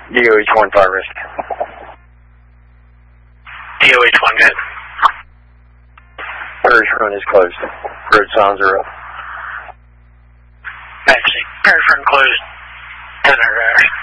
DOH-1 fire risk. DOH-1 good. Parish run is closed. Road signs are up. Actually, parish run closed. 10 hours.